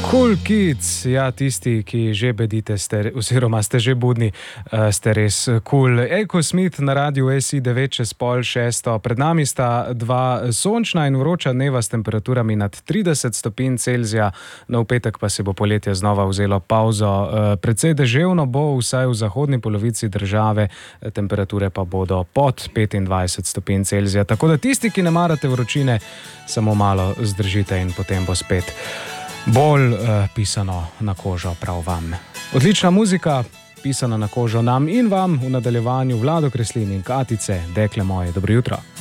Cool kids, ja, tisti, ki že bedite, oziroma ste že budni, ste res cool. Echo Smith na Radiu SI 5:09. Pred nami sta dva sončna in vroča dneva s temperaturami nad 30 stopinj Celzija. No, v petek pa se bo poletje znova vzelo pauzo. Precej deževno bo, vsaj v zahodni polovici države, temperature pa bodo pod 25 stopinj Celzija. Tako da tisti, ki ne marate vročine, samo malo zdržite in potem bo spet bolj pisano na kožo prav vam. Odlična muzika, pisana na kožo nam in vam v nadaljevanju Vlado Kreslin in Katice, dekle moje, dobro jutro.